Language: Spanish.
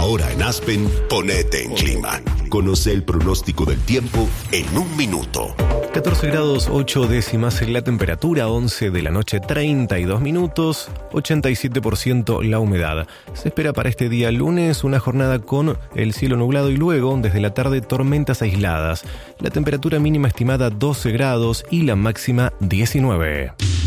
Ahora en Aspen, ponete en clima. Conoce el pronóstico del tiempo en un minuto. 14 grados 8 décimas la temperatura, 11 de la noche 32 minutos, 87% la humedad. Se espera para este día lunes una jornada con el cielo nublado y luego, desde la tarde, tormentas aisladas. La temperatura mínima estimada 12 grados y la máxima 19.